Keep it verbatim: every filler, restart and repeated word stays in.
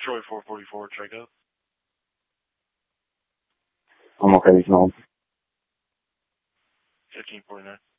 Troy four forty-four, check out. I'm okay, so. fifteen forty-nine.